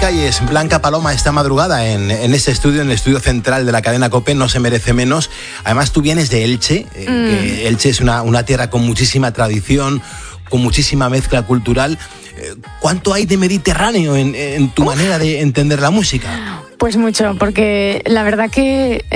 Calles, Blanca Paloma, esta madrugada en este estudio, en el estudio central de la cadena COPE, no se merece menos. Además, tú vienes de Elche, que Elche es una tierra con muchísima tradición, con muchísima mezcla cultural. ¿Cuánto hay de mediterráneo en tu manera de entender la música? Pues mucho, porque la verdad que